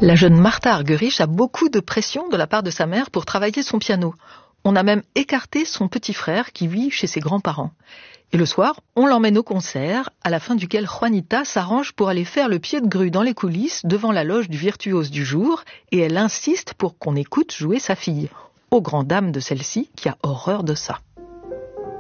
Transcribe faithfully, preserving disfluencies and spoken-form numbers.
La jeune Martha Argerich a beaucoup de pression de la part de sa mère pour travailler son piano. On a même écarté son petit frère qui vit chez ses grands-parents. Et le soir, on l'emmène au concert, à la fin duquel Juanita s'arrange pour aller faire le pied de grue dans les coulisses devant la loge du virtuose du jour, et elle insiste pour qu'on écoute jouer sa fille, aux grandes dames de celle-ci qui a horreur de ça.